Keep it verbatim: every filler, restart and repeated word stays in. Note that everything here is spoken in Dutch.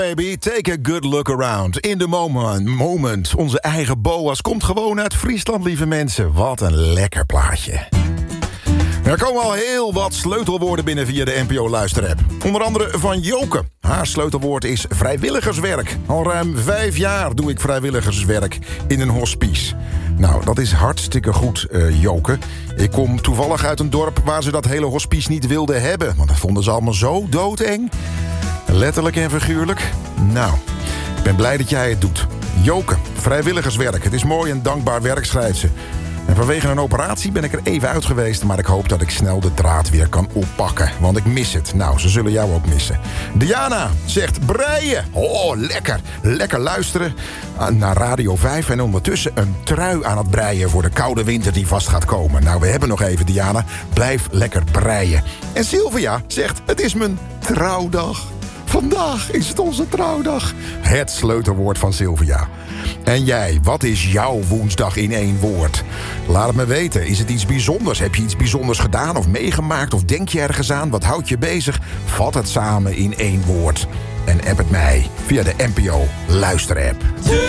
Baby, take a good look around. In the moment, moment. Onze eigen Boas komt gewoon uit Friesland, lieve mensen. Wat een lekker plaatje. Er komen al heel wat sleutelwoorden binnen via de N P O-luisterapp. Onder andere van Joke. Haar sleutelwoord is vrijwilligerswerk. Al ruim vijf jaar doe ik vrijwilligerswerk in een hospice. Nou, dat is hartstikke goed, uh, Joke. Ik kom toevallig uit een dorp waar ze dat hele hospice niet wilden hebben. Want dat vonden ze allemaal zo doodeng. Letterlijk en figuurlijk. Nou, ik ben blij dat jij het doet. Joke, vrijwilligerswerk. Het is mooi en dankbaar werk, schrijft ze. En vanwege een operatie ben ik er even uit geweest, maar ik hoop dat ik snel de draad weer kan oppakken. Want ik mis het. Nou, ze zullen jou ook missen. Diana zegt breien. Oh, lekker. Lekker luisteren naar Radio vijf en ondertussen een trui aan het breien voor de koude winter die vast gaat komen. Nou, we hebben nog even, Diana. Blijf lekker breien. En Sylvia zegt, het is mijn trouwdag. Vandaag is het onze trouwdag. Het sleutelwoord van Sylvia. En jij, wat is jouw woensdag in één woord? Laat het me weten. Is het iets bijzonders? Heb je iets bijzonders gedaan of meegemaakt? Of denk je ergens aan? Wat houdt je bezig? Vat het samen in één woord. En app het mij via de N P O Luisterapp.